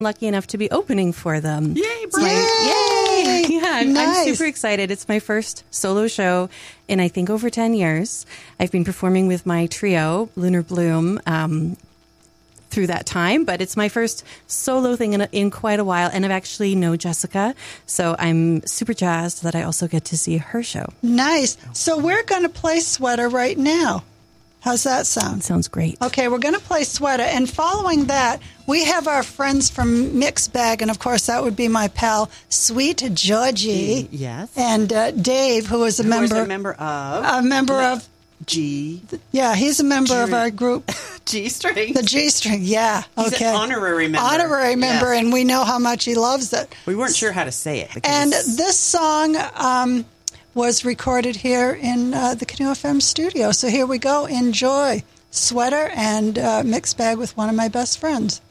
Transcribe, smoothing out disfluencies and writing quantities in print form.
lucky enough to be opening for them. Yay, Yay! Yeah, I'm Nice. super excited. It's my first solo show in, I think, over 10 years. I've been performing with my trio, Lunar Bloom, through that time, but it's my first solo thing in quite a while, and I've actually know Jessica, so I'm super jazzed that I also get to see her show. Nice. So we're going to play Sweater right now. How's that sound? Sounds great. Okay, we're going to play Sweater, and following that, we have our friends from Mixed Bag, and of course that would be my pal, Sweet Georgie. Yes. And Dave, who is a member of G. Yeah, he's a member of our group. G string. The G string, yeah. He's okay. an honorary member. Honorary member, Yes. and we know how much he loves it. We weren't sure how to say it. And this song was recorded here in the Canoe FM studio. So here we go. Enjoy Sweater and Mixed Bag with one of my best friends.